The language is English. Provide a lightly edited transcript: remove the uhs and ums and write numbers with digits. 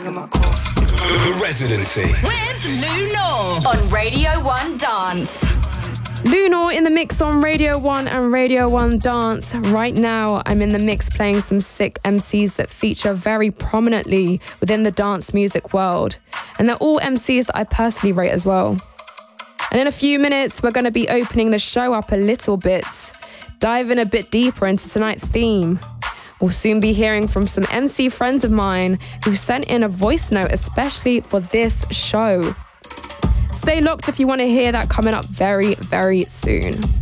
The Residency with Lunar on Radio 1 Dance. Lunar in the mix on Radio 1 and Radio 1 Dance. Right now, I'm in the mix playing some sick MCs that feature very prominently within the dance music world. And they're all MCs that I personally rate as well. And in a few minutes, we're going to be opening the show up a little bit, diving a bit deeper into tonight's theme. We'll soon be hearing from some MC friends of mine who sent in a voice note especially for this show. Stay locked if you want to hear that coming up very, very soon.